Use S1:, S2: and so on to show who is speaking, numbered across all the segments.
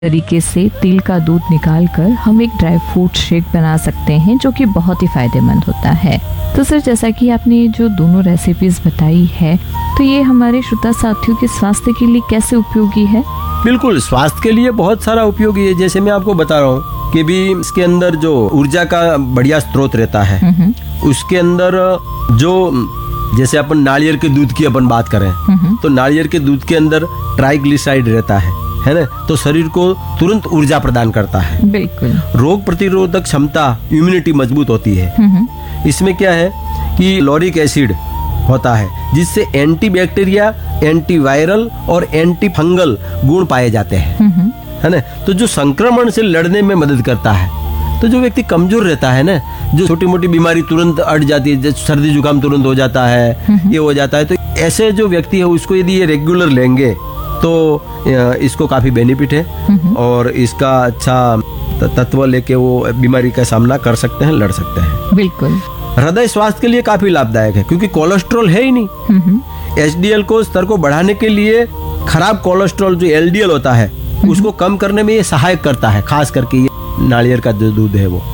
S1: तरीके से तिल का दूध निकालकर हम एक ड्राई फ्रूट शेक बना सकते हैं, जो कि बहुत ही फायदेमंद होता है। तो सर, जैसा कि आपने जो दोनों रेसिपीज बताई है, तो ये हमारे श्रोता साथियों के स्वास्थ्य के लिए कैसे उपयोगी है?
S2: बिल्कुल, स्वास्थ्य के लिए बहुत सारा उपयोगी है। जैसे मैं आपको बता रहा हूँ कि भी इसके अंदर जो ऊर्जा का बढ़िया स्रोत रहता है, उसके अंदर जो जैसे अपन नारियल के दूध की अपन बात करें, तो नारियल के दूध के अंदर ट्राइग्लिसराइड रहता है ना, तो शरीर को तुरंत ऊर्जा प्रदान करता है।
S1: बिल्कुल।
S2: रोग प्रतिरोधक क्षमता, इम्यूनिटी मजबूत होती है। इसमें क्या है कि लॉरिक एसिड होता है, जिससे एंटीबैक्टीरिया, एंटीवायरल और एंटी फंगल गुण पाए जाते हैं, है ना। तो जो संक्रमण से लड़ने में मदद करता है। तो जो व्यक्ति कमजोर रहता है ना, जो छोटी मोटी बीमारी तुरंत अट जाती है, जैसे सर्दी जुकाम तुरंत हो जाता है, ये हो जाता है, तो ऐसे जो व्यक्ति है उसको यदि ये रेगुलर लेंगे तो इसको काफी बेनिफिट है और इसका अच्छा तत्व लेके वो बीमारी का सामना कर सकते हैं, लड़ सकते हैं।
S1: बिल्कुल।
S2: हृदय स्वास्थ्य के लिए काफी लाभदायक है, क्योंकि कोलेस्ट्रॉल है ही नहीं। एचडीएल को स्तर को बढ़ाने के लिए खराब कोलेस्ट्रॉल जो एलडीएल होता है उसको कम करने में ये सहायक करता है, खास करके ये नारियल का जो दूध है वो।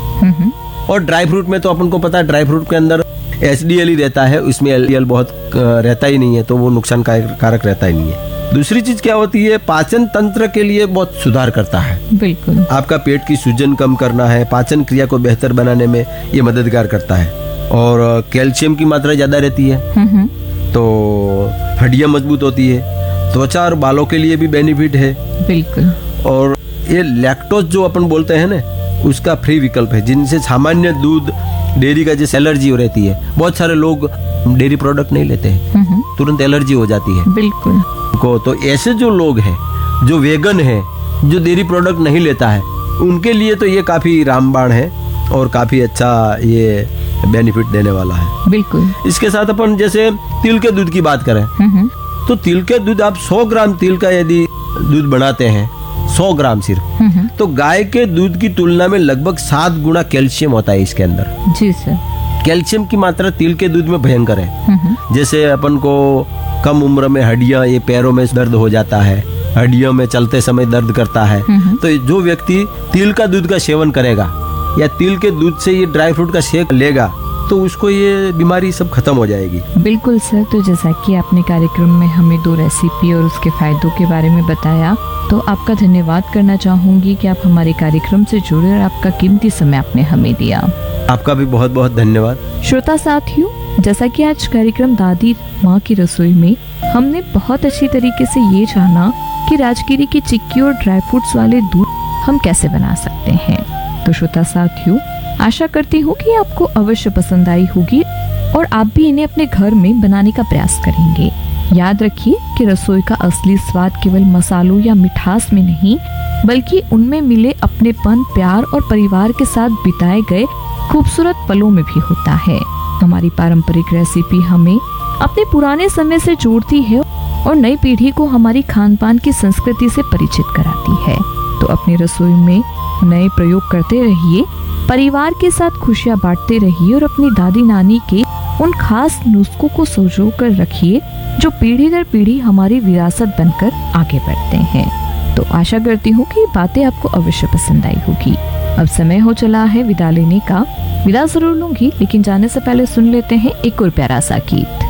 S2: और ड्राई फ्रूट में तो अपन को पता है, ड्राई फ्रूट के अंदर एचडीएल ही रहता है, उसमें एलडीएल बहुत रहता ही नहीं है, तो वो नुकसान कारक रहता ही नहीं है। दूसरी चीज क्या होती है, पाचन तंत्र के लिए बहुत सुधार करता है। बिल्कुल। आपका पेट की सूजन कम करना है, पाचन क्रिया को बेहतर बनाने में ये मददगार करता है। और कैल्शियम की मात्रा ज्यादा रहती है, तो हड्डियां मजबूत होती है। त्वचा और बालों के लिए भी बेनिफिट है। बिल्कुल। और ये लैक्टोज जो अपन बोलते हैं ना, उसका फ्री विकल्प है, जिनसे सामान्य दूध, डेयरी का जैसे एलर्जी रहती है। बहुत सारे लोग डेयरी प्रोडक्ट नहीं लेते हैं, तुरंत एलर्जी हो जाती है। बिल्कुल। को तो ऐसे जो लोग हैं, जो वेगन है, जो डेयरी प्रोडक्ट नहीं लेता है, उनके लिए तो ये काफी रामबाण है और काफी अच्छा ये बेनिफिट देने वाला है। बिल्कुल। इसके साथ अपन जैसे तिल के दूध की बात करें, तो तिल के दूध आप 100 ग्राम तिल का यदि दूध बनाते हैं, 100 ग्राम सिर्फ, तो गाय के दूध की तुलना में लगभग 7 गुना कैल्शियम होता है इसके अंदर। जी सर। कैल्शियम की मात्रा तिल के दूध में भयंकर है। जैसे अपन को कम उम्र में हड्डियां, ये पैरों में दर्द हो जाता है, हड्डियों में चलते समय दर्द करता है, तो जो व्यक्ति तिल का दूध का सेवन करेगा या तिल के दूध से ये ड्राई फ्रूट का शेक लेगा, तो उसको ये बीमारी सब खत्म हो जाएगी। बिल्कुल सर। तो जैसा कि आपने कार्यक्रम में हमें 2 रेसिपी और उसके फायदों के बारे में बताया, तो आपका धन्यवाद करना चाहूंगी कि आप हमारे कार्यक्रम से जुड़े और आपका कीमती समय आपने हमें दिया। आपका भी बहुत बहुत धन्यवाद। श्रोता साथियों, जैसा कि आज कार्यक्रम दादी माँ की रसोई में हमने बहुत अच्छी तरीके से ये जाना कि राजगिरी की चिक्की और ड्राई फ्रूट्स वाले दूध हम कैसे बना सकते हैं। तो श्रोता साथियों, आशा करती हूँ कि आपको अवश्य पसंद आई होगी और आप भी इन्हें अपने घर में बनाने का प्रयास करेंगे। याद रखिए कि रसोई का असली स्वाद केवल मसालों या मिठास में नहीं, बल्कि उनमें मिले अपनेपन, प्यार और परिवार के साथ बिताए गए खूबसूरत पलों में भी होता है। हमारी पारंपरिक रेसिपी हमें अपने पुराने समय से जोड़ती है और नई पीढ़ी को हमारी खान-पान की संस्कृति से परिचित कराती है। तो अपनी रसोई में नए प्रयोग करते रहिए, परिवार के साथ खुशियां बांटते रहिए और अपनी दादी नानी के उन खास नुस्खों को संजो कर रखिए, जो पीढ़ी दर पीढ़ी हमारी विरासत बनकर आगे बढ़ते हैं। तो आशा करती हूँ कि बातें आपको अवश्य पसंद आई होगी। अब समय हो चला है विदा लेने का। विदा जरूर लूंगी, लेकिन जाने से पहले सुन लेते हैं एक और प्यारा सा गीत।